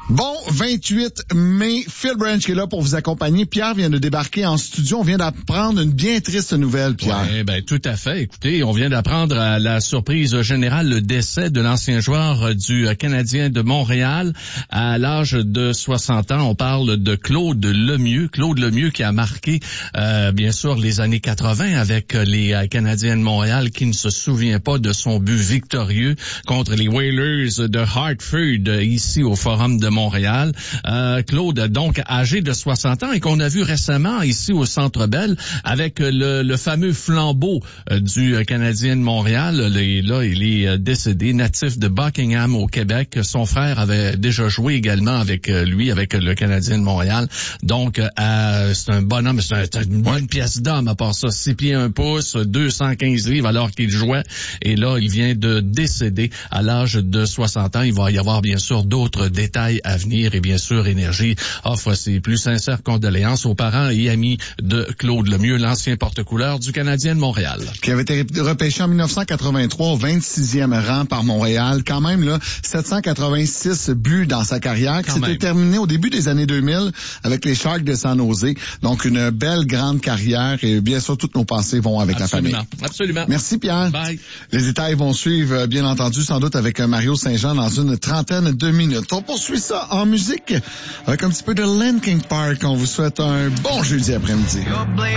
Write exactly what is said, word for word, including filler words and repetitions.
Bon, vingt-huit mai, Phil Branch qui est là pour vous accompagner. Pierre vient de débarquer en studio. On vient d'apprendre une bien triste nouvelle, Pierre. Oui, ben tout à fait. Écoutez, on vient d'apprendre à la surprise générale le décès de l'ancien joueur du Canadien de Montréal à l'âge de soixante ans. On parle de Claude Lemieux. Claude Lemieux qui a marqué, euh, bien sûr, les années quatre-vingt avec les Canadiens de Montréal, qui ne se souvient pas de son but victorieux contre les Whalers de Hartford ici au Forum de Montréal. Euh, Claude, donc âgé de soixante ans et qu'on a vu récemment ici au Centre Bell avec le, le fameux flambeau euh, du Canadien de Montréal. Et là, il est décédé, natif de Buckingham au Québec. Son frère avait déjà joué également avec lui, avec le Canadien de Montréal. Donc, euh, c'est un bonhomme, c'est, un, c'est une bonne pièce d'homme à part ça. six pieds un pouce, deux cent quinze livres alors qu'il jouait. Et là, il vient de décéder à l'âge de soixante ans. Il va y avoir bien sûr d'autres détails à venir et bien sûr Énergie offre ses plus sincères condoléances aux parents et amis de Claude Lemieux, l'ancien porte-couleur du Canadien de Montréal. Qui avait été repêché en dix-neuf cent quatre-vingt-trois au vingt-sixième rang par Montréal. Quand même, là, sept cent quatre-vingt-six buts dans sa carrière qui s'était terminée au début des années deux mille avec les Sharks de San Jose. Donc, une belle, grande carrière et bien sûr, toutes nos pensées vont avec Absolument. la famille. Absolument. Merci, Pierre. Bye. Les détails vont suivre, bien entendu, sans doute avec Mario Saint-Jean dans une trentaine de minutes. On poursuit ça en musique avec un petit peu de Linkin Park. On vous souhaite un bon jeudi après-midi.